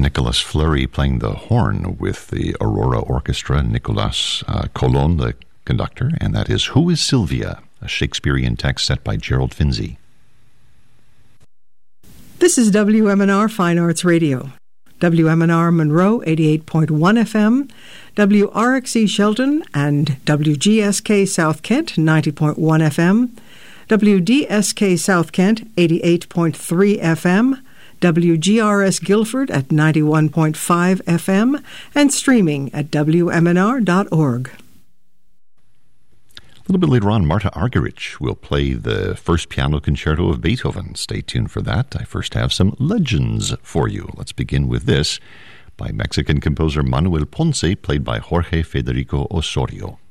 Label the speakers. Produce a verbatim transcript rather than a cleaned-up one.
Speaker 1: Nicolas Fleury playing the horn with the Aurora Orchestra, Nicolas uh, Colon, the conductor, and that is Who is Sylvia, a Shakespearean text set by Gerald Finzi.
Speaker 2: This is W M N R Fine Arts Radio. W M N R Monroe, eighty-eight point one F M, W R X E Shelton and W G S K South Kent, ninety point one F M, W D S K South Kent, eighty-eight point three F M, W G R S Guilford at ninety-one point five F M, and streaming at W M N R dot org.
Speaker 1: A little bit later on, Marta Argerich will play the first piano concerto of Beethoven. Stay tuned for that. I first have some legends for you. Let's begin with this by Mexican composer Manuel Ponce, played by Jorge Federico Osorio.